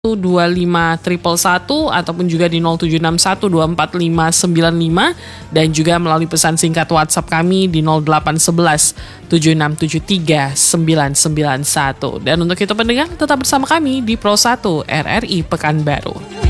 125 111 ataupun juga di 0761245595 dan juga melalui pesan singkat WhatsApp kami di 0811 7673 991. Dan untuk itu pendengar tetap bersama kami di Pro 1 RRI Pekanbaru.